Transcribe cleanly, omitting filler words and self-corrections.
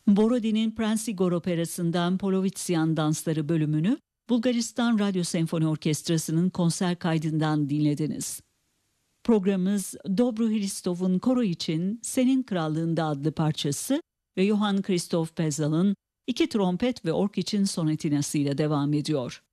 Borodi'nin Prince Igor Operası'ndan Polovitsyan Dansları bölümünü Bulgaristan Radyo Senfoni Orkestrası'nın konser kaydından dinlediniz. Programımız Dobro Hristov'un koro için Senin Krallığında adlı parçası ve Johann Christoph Pesal'ın 2 trompet ve ork için sonatinası ile devam ediyor.